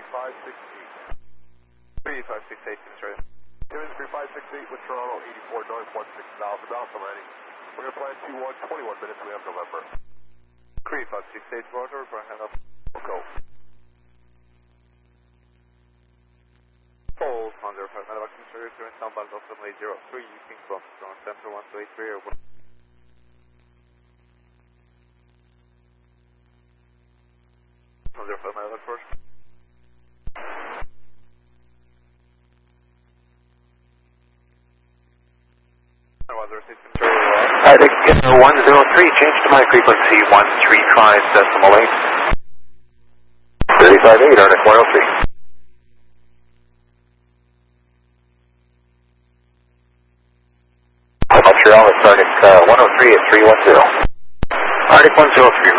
3568, Australia. Simmons 3568 with Toronto, 84 north, 16,000 miles, I'm ready. We're going to plan T1, 21 minutes, we have November. 3568, roger, go ahead up. Go. Full Thunder, 5 medevac service, you're in soundbound approximately 03, King from ground center 1283 or 1. Thunder, 5 medevac first. Weather system, Arctic 103, change to my frequency 135.8. 35.8, Arctic 103. Montreal, it's Arctic 103 at 310. Arctic 103,